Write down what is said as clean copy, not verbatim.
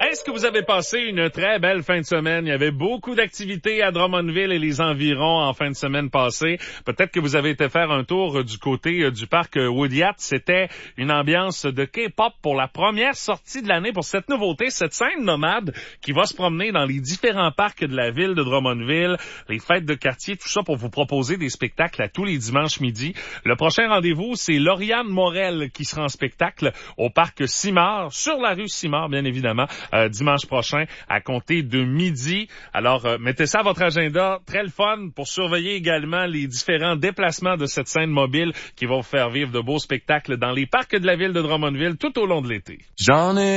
Est-ce que vous avez passé une très belle fin de semaine? Il y avait beaucoup d'activités à Drummondville et les environs en fin de semaine passée. Peut-être que vous avez été faire un tour du côté du parc Woodyard. C'était une ambiance de K-pop pour la première sortie de l'année pour cette nouveauté, cette scène nomade qui va se promener dans les différents parcs de la ville de Drummondville, les fêtes de quartier, tout ça pour vous proposer des spectacles à tous les dimanches midi. Le prochain rendez-vous, c'est Lauriane Morel qui sera en spectacle au parc Simard, sur la rue Simard, bien évidemment, dimanche prochain à compter de midi. Alors, mettez ça à votre agenda. Très le fun pour surveiller également les différents déplacements de cette scène mobile qui va vous faire vivre de beaux spectacles dans les parcs de la ville de Drummondville tout au long de l'été. J'en ai